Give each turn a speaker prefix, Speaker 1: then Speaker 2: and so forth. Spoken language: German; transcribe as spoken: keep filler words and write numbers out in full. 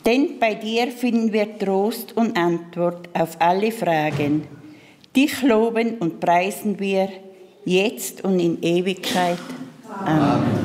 Speaker 1: Denn bei dir finden wir Trost und Antwort auf alle Fragen. Dich loben und preisen wir, jetzt und in Ewigkeit. Amen.